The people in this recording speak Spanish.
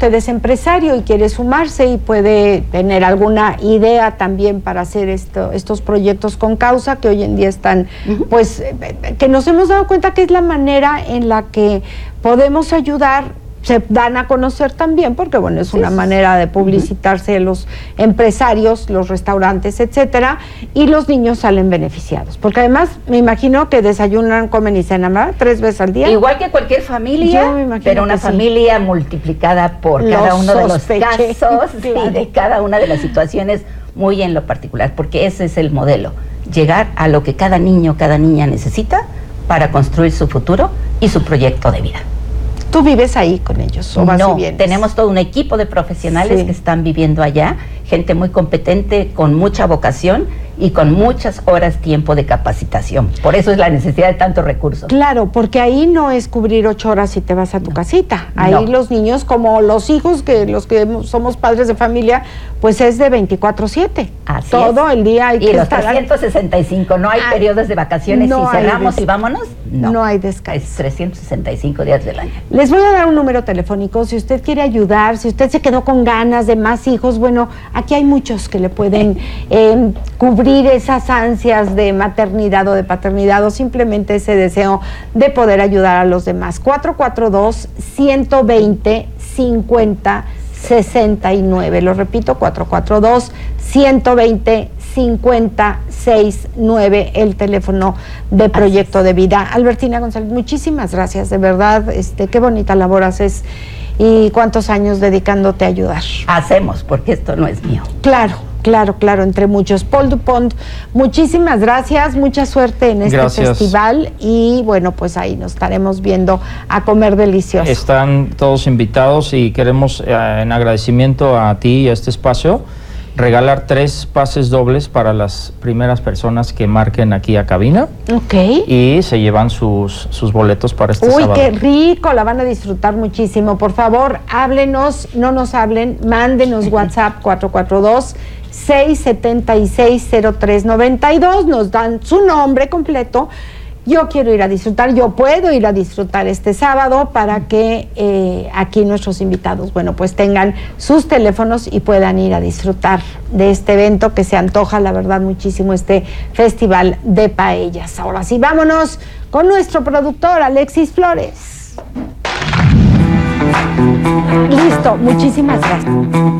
usted es empresario y quiere sumarse y puede tener alguna idea también para hacer estos proyectos con causa que hoy en día están, pues, que nos hemos dado cuenta que es la manera en la que podemos ayudar. Se dan a conocer también porque, bueno, es una manera de publicitarse los empresarios, los restaurantes, etcétera, y los niños salen beneficiados, porque además me imagino que desayunan, comen y cenan, ¿verdad? 3 veces al día. Igual que cualquier familia, pero una familia multiplicada por cada uno de los casos y de cada una de las situaciones muy en lo particular, porque ese es el modelo, llegar a lo que cada niño, cada niña necesita para construir su futuro y su proyecto de vida. ¿Tú vives ahí con ellos o vas y vienes? Tenemos todo un equipo de profesionales que están viviendo allá, gente muy competente, con mucha vocación y con muchas horas tiempo de capacitación. Por eso es la necesidad de tantos recursos. Claro, porque ahí no es cubrir 8 horas y te vas a tu casita. Ahí los niños, como los hijos, que los que somos padres de familia, pues es de 24/7. Así todo el día hay que los 365, no hay periodos de vacaciones y cerramos y vámonos. No hay descanso. Es 365 días del año. Les voy a dar un número telefónico, si usted quiere ayudar, si usted se quedó con ganas de más hijos, bueno, aquí hay muchos que le pueden cubrir esas ansias de maternidad o de paternidad o simplemente ese deseo de poder ayudar a los demás. 442-120-50-69. Lo repito, 442-120-50-69, el teléfono de Proyecto de Vida. Albertina González, muchísimas gracias, de verdad, qué bonita labor haces y cuántos años dedicándote a ayudar. Hacemos, porque esto no es mío. Claro, entre muchos. Paul Dupont, muchísimas gracias, mucha suerte en este festival y bueno, pues ahí nos estaremos viendo a comer delicioso. Están todos invitados y queremos, en agradecimiento a ti y a este espacio, regalar 3 pases dobles para las primeras personas que marquen aquí a cabina. Ok. Y se llevan sus boletos para este sábado. Uy, qué rico, la van a disfrutar muchísimo. Por favor, háblenos, no nos hablen, mándenos WhatsApp 442-676-0392, nos dan su nombre completo. Yo quiero ir a disfrutar, yo puedo ir a disfrutar este sábado para que aquí nuestros invitados, bueno, pues tengan sus teléfonos y puedan ir a disfrutar de este evento que se antoja, la verdad, muchísimo, este Festival de Paellas. Ahora sí, vámonos con nuestro productor, Alexis Flores. Listo, muchísimas gracias.